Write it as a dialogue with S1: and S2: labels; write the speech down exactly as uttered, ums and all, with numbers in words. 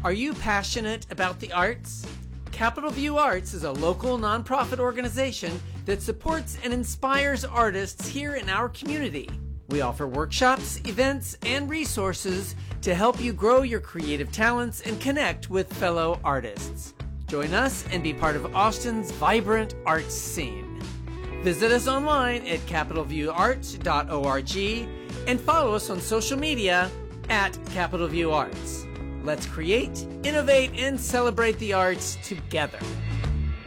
S1: Are you passionate about the arts? Capital View Arts is a local nonprofit organization that supports and inspires artists here in our community. We offer workshops, events, and resources to help you grow your creative talents and connect with fellow artists. Join us and be part of Austin's vibrant arts scene. Visit us online at capital view arts dot org and follow us on social media at Capital View Arts. Let's create, innovate, and celebrate the arts together.